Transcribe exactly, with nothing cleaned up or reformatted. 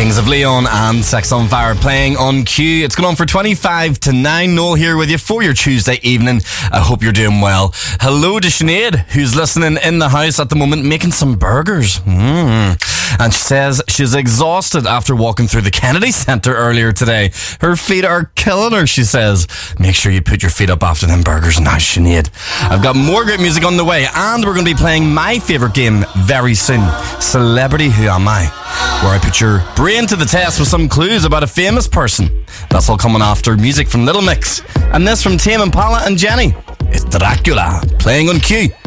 Kings of Leon and Sex on Fire playing on cue. It's going on for twenty-five to nine. Noel here with you for your Tuesday evening. I hope you're doing well. Hello to Sinead, who's listening in the house at the moment, making some burgers. Mm. And she says she's exhausted after walking through the Kennedy Centre earlier today. Her feet are killing her, she says. Make sure you put your feet up after them burgers now, Sinead. I've got more great music on the way, and we're going to be playing my favourite game very soon, Celebrity Who Am I? Where I put your brain to the test with some clues about a famous person. That's all coming after music from Little Mix. And this from Tame Impala and Jenny. It's Dracula, playing on cue.